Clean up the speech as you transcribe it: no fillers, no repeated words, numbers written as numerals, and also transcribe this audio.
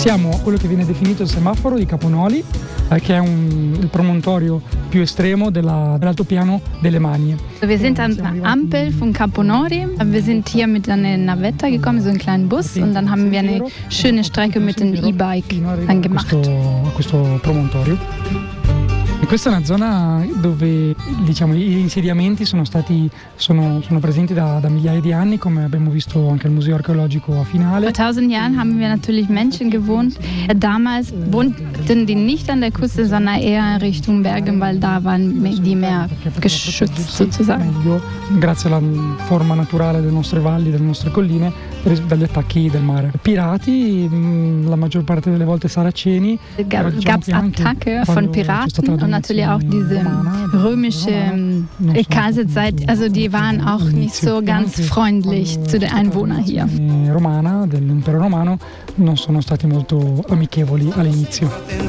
Siamo a quello che viene definito il semaforo di Caponoli, che è il promontorio più estremo dell'altopiano delle Magne. Wir sind an der Ampel von Caponori. Wir sind hier mit einer Navetta gekommen, so einen kleinen Bus, und dann haben wir eine schöne Strecke mit dem E-Bike dann gemacht. A questo promontorio. E questa è una zona dove, diciamo, gli insediamenti sono presenti da migliaia di anni, come abbiamo visto anche al Museo Archeologico a Finale. Vor 1000 Jahren haben wir natürlich Menschen gewohnt. Damals wohnten die nicht an der Küste, sondern eher Richtung Bergen, weil da waren die mehr geschützt sozusagen. Meglio, grazie alla forma naturale delle nostre valli, delle nostre colline, dagli attacchi del mare. Pirati, la maggior parte delle volte saraceni. Gab es Attacke von Piraten und natürlich auch diese römische Kaiserzeit, also die waren auch nicht so ganz freundlich zu den Einwohnern hier. Romana, dell'impero romano, non sono stati molto amichevoli all'inizio.